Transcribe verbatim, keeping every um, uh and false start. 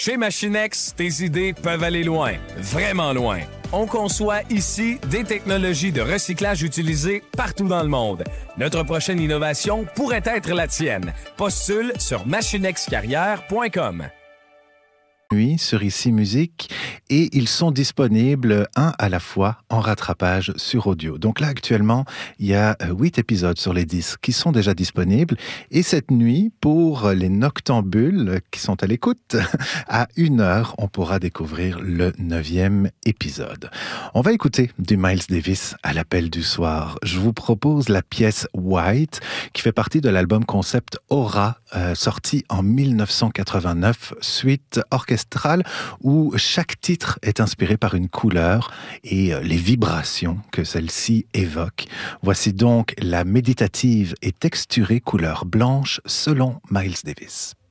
Chez Machinex, tes idées peuvent aller loin, vraiment loin. On conçoit ici des technologies de recyclage utilisées partout dans le monde. Notre prochaine innovation pourrait être la tienne. Postule sur machinex carrière point com. Nuit sur Ici Musique et ils sont disponibles un à la fois en rattrapage sur audio. Donc là actuellement il y a huit épisodes sur les dix qui sont déjà disponibles et cette nuit pour les noctambules qui sont à l'écoute à une heure on pourra découvrir le neuvième épisode. On va écouter du Miles Davis à l'appel du soir. Je vous propose la pièce White qui fait partie de l'album concept Aura euh, sorti en dix-neuf cent quatre-vingt-neuf, suite orchestrale où chaque titre est inspiré par une couleur et les vibrations que celle-ci évoque. Voici donc la méditative et texturée couleur blanche selon Miles Davis.